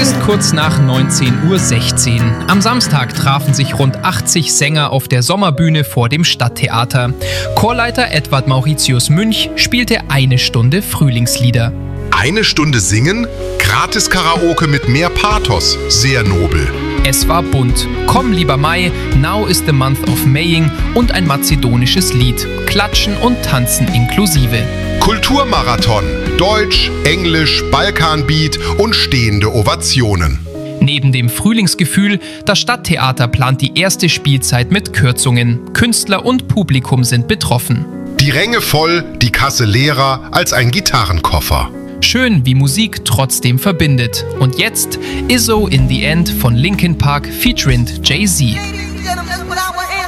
ist kurz nach 19:16 Uhr. Am Samstag trafen sich rund 80 Sänger auf der Sommerbühne vor dem Stadttheater. Chorleiter Edward Mauritius Münch spielte 1 Stunde Frühlingslieder. 1 Stunde singen? Gratis Karaoke mit mehr Pathos. Sehr nobel. Es war bunt. Komm, lieber Mai, Now is the Month of Maying und ein mazedonisches Lied. Klatschen und Tanzen inklusive. Kulturmarathon. Deutsch, Englisch, Balkanbeat und stehende Ovationen. Neben dem Frühlingsgefühl, das Stadttheater plant die erste Spielzeit mit Kürzungen. Künstler und Publikum sind betroffen. Die Ränge voll, die Kasse leerer als ein Gitarrenkoffer. Schön, wie Musik trotzdem verbindet. Und jetzt Izzo in the End von Linkin Park featuring Jay-Z.